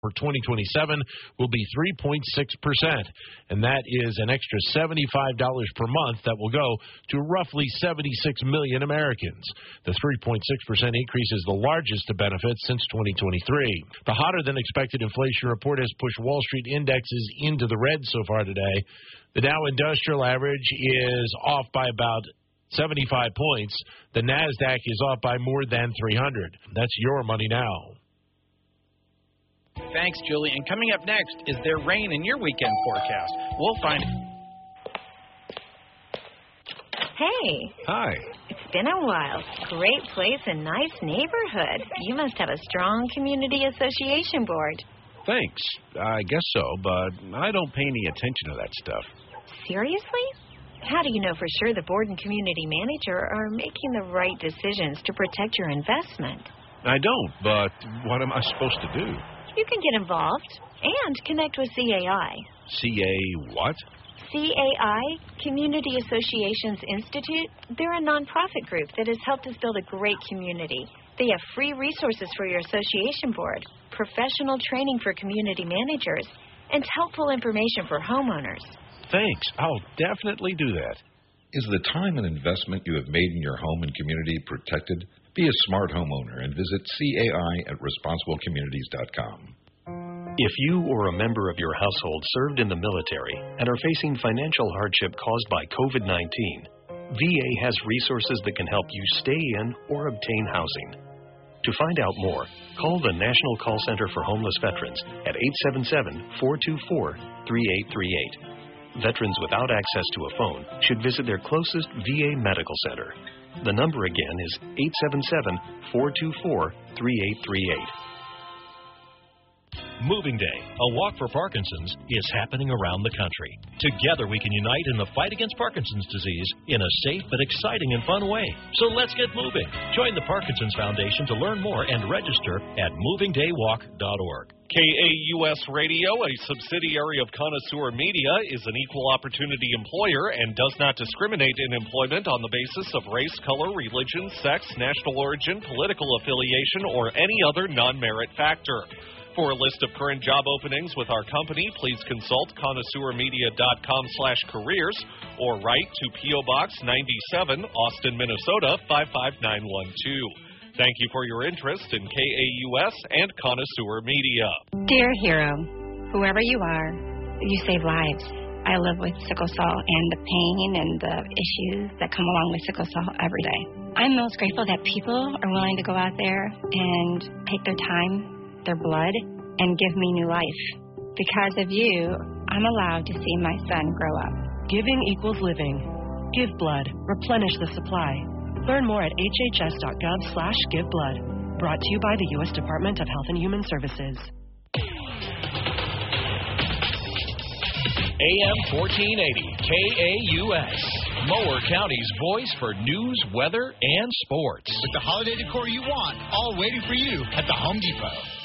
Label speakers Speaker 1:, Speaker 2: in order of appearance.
Speaker 1: for 2027 will be 3.6%, and that is an extra $75 per month that will go to roughly 76 million Americans. The 3.6% increase is the largest to benefit since 2023. The hotter-than-expected inflation report has pushed Wall Street indexes into the red so far today. The Dow Industrial Average is off by about 75 points. The NASDAQ is off by more than 300. That's your money now.
Speaker 2: Thanks, Julie. And coming up next, is there rain in your weekend forecast? We'll find...
Speaker 3: Hey.
Speaker 4: Hi.
Speaker 3: It's been a while. Great place and nice neighborhood. You must have a strong community association board.
Speaker 4: Thanks. I guess so, but I don't pay any attention to that stuff.
Speaker 3: Seriously? How do you know for sure the board and community manager are making the right decisions to protect your investment?
Speaker 4: I don't, but what am I supposed to do?
Speaker 3: You can get involved and connect with CAI.
Speaker 4: CA what?
Speaker 3: CAI, Community Associations Institute. They're a nonprofit group that has helped us build a great community. They have free resources for your association board, professional training for community managers, and helpful information for homeowners.
Speaker 4: Thanks. I'll definitely do that.
Speaker 5: Is the time and investment you have made in your home and community protected? Be a smart homeowner and visit CAI at responsiblecommunities.com.
Speaker 6: If you or a member of your household served in the military and are facing financial hardship caused by COVID-19, VA has resources that can help you stay in or obtain housing. To find out more, call the National Call Center for Homeless Veterans at 877-424-3838. Veterans without access to a phone should visit their closest VA medical center. The number again is 877-424-3838.
Speaker 7: Moving Day, a walk for Parkinson's, is happening around the country. Together we can unite in the fight against Parkinson's disease in a safe but exciting and fun way. So let's get moving. Join the Parkinson's Foundation to learn more and register at movingdaywalk.org.
Speaker 8: KAUS Radio, a subsidiary of Connoisseur Media, is an equal opportunity employer and does not discriminate in employment on the basis of race, color, religion, sex, national origin, political affiliation, or any other non-merit factor. For a list of current job openings with our company, please consult connoisseurmedia.com/careers or write to P.O. Box 97, Austin, Minnesota 55912. Thank you for your interest in KAUS and Connoisseur Media.
Speaker 9: Dear hero, whoever you are, you save lives. I live with sickle cell and the pain and the issues that come along with sickle cell every day. I'm most grateful that people are willing to go out there and take their time, their blood, and give me new life. Because of you, I'm allowed to see my son grow up.
Speaker 10: Giving equals living. Give blood. Replenish the supply. Learn more at hhs.gov/giveblood. Brought to you by the U.S. Department of Health and Human Services.
Speaker 7: AM 1480, KAUS, Mower County's voice for news, weather, and sports.
Speaker 11: With the holiday decor you want, all waiting for you at the Home Depot.